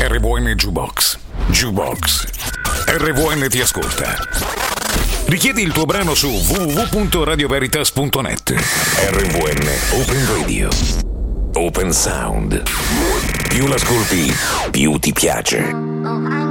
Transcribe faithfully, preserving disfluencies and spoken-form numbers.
R V N Jukebox. Jukebox. R V N ti ascolta. Richiedi il tuo brano su w w w punto radio veritas punto net. R V N Open Radio. Open Sound. Più l'ascolti, più ti piace.